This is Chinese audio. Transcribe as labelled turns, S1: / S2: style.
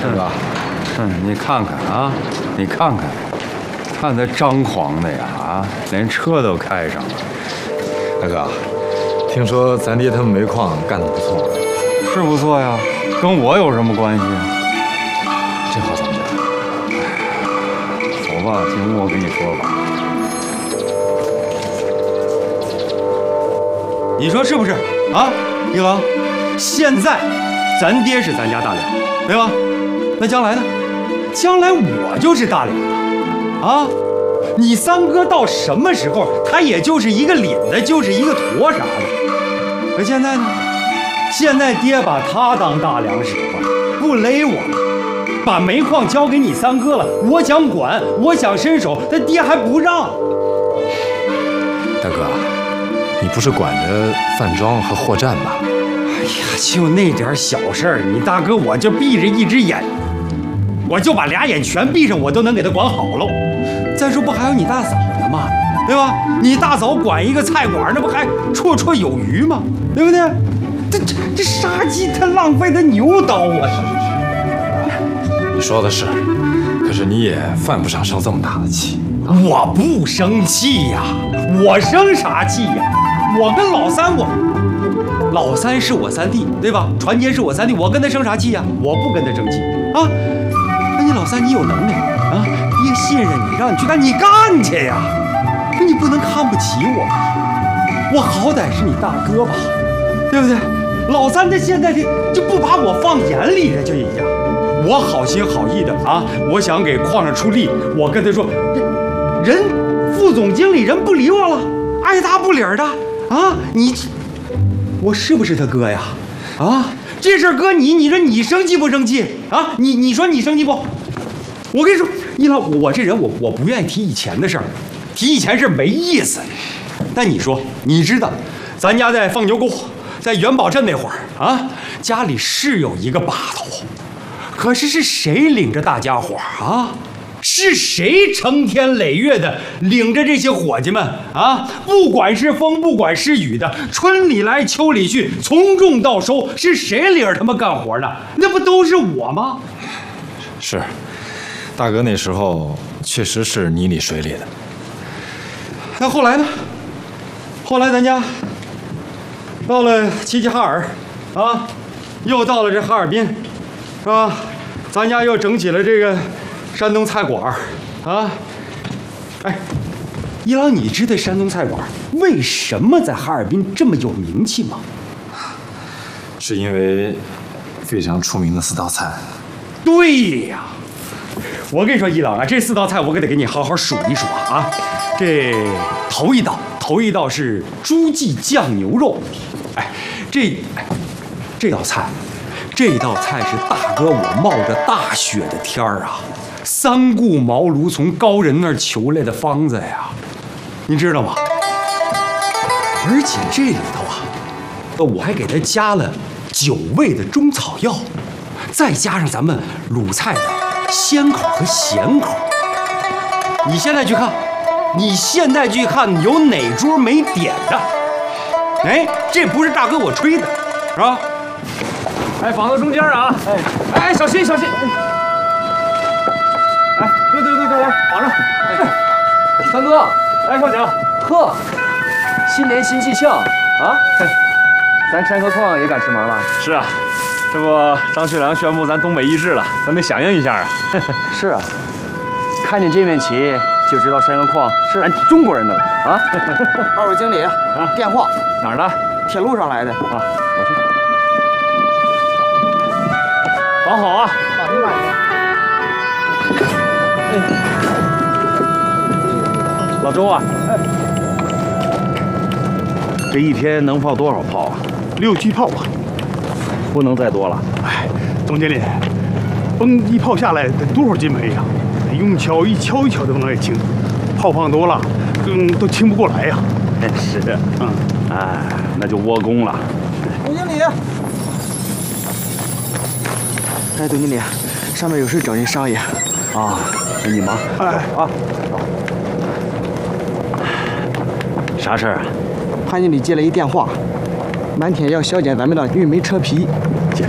S1: 哥，
S2: 你看看啊，你看看，看他张狂的呀啊，连车都开上了。
S1: 大哥，听说咱爹他们煤矿干得不错，
S2: 是不错呀，跟我有什么关系啊？
S1: 这好怎么讲？
S2: 走吧，听我跟你说吧。
S3: 你说是不是啊，一郎？现在咱爹是咱家大梁，对吧？那将来呢？将来我就是大梁啊！你三哥到什么时候，他也就是一个领子，就是一个坨啥的。可现在呢？现在爹把他当大梁使唤，不勒我了，把煤矿交给你三哥了。我想管，我想伸手，他爹还不让。
S1: 大哥，你不是管着饭庄和货站吗？
S3: 哎呀，就那点小事儿，你大哥我就闭着一只眼，我就把俩眼全闭上，我都能给他管好喽。再说不还有你大嫂呢吗？对吧？你大嫂管一个菜馆，那不还绰绰有余吗？对不对？这杀鸡它浪费的牛刀啊！
S1: 你说的是，可是你也犯不上生这么大的气。
S3: 我不生气呀，我生啥气呀？我跟老三是我三弟，对吧？传杰是我三弟，我跟他生啥气呀？我不跟他生气啊！那你老三你有能耐啊，爹信任你，让你去干，你干去呀！那你不能看不起我，我好歹是你大哥吧，对不对？老三他现在就不把我放眼里了，就一样。我好心好意的啊，我想给矿上出力，我跟他说，人副总经理人不理我了，爱答不理的啊！我是不是他哥呀？啊，这事儿哥你说你生气不生气啊？你说你生气不？我跟你说，一老我这人我不愿意提以前的事儿，提以前事儿没意思。但你说你知道，咱家在放牛沟，在元宝镇那会儿啊，家里是有一个把头，可是谁领着大家伙啊？是谁成天累月的领着这些伙计们啊？不管是风，不管是雨的，春里来秋里去，从种到收，是谁领着他们干活的？那不都是我吗？
S1: 是，大哥那时候确实是泥里水里的。
S3: 那后来呢？后来咱家到了齐齐哈尔啊，又到了这哈尔滨，是吧？咱家又整起了这个山东菜馆啊。哎，一郎，你知道山东菜馆为什么在哈尔滨这么有名气吗？
S1: 是因为非常出名的4道菜。
S3: 对呀，我跟你说，一郎啊，这4道菜我可得给你好好数一数啊。这头一道是猪记酱牛肉，哎，这道菜是大哥我冒着大雪的天儿啊，3顾茅庐从高人那儿求来的方子呀，你知道吗？而且这里头啊，我还给它加了9味的中草药，再加上咱们鲁菜的鲜口和咸口。你现在去看，有哪桌没点的？哎，这不是大哥我吹的，是吧？
S4: 哎，绑到中间啊！哎，小心小心！哎，对，来绑上！哎，三哥，来少奖！呵，新年新气象啊！咱山河矿也赶时髦了。是啊，这不张学良宣布咱东北易帜了，咱得响应一下啊！是啊，看见这面旗就知道山河矿是咱中国人的了啊！
S5: 2位经理啊，电话
S4: 哪儿的？
S5: 铁路上来的啊，
S4: 我去。绑好啊！
S5: 明白。
S4: 老周啊，这一天能炮多少炮啊
S6: ？6、7炮吧，
S4: 不能再多了。
S6: 哎，总经理，崩一炮下来得多少斤煤呀？用锹一锹都能给清，炮放多了，都清不过来呀。
S4: 是，哎，那就窝工了。
S5: 总经理，哎，总经理，上面有事找您商议。
S4: 啊，那你忙。
S6: 哎
S4: 啊，啥事儿啊？
S5: 潘经理接了一电话，满天要削减咱们的运煤车皮，